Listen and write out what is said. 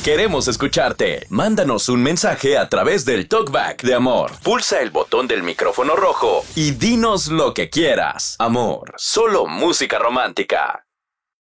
Queremos escucharte. Mándanos un mensaje a través del TalkBack de Amor. Pulsa el botón del micrófono rojo y dinos lo que quieras. Amor, solo música romántica.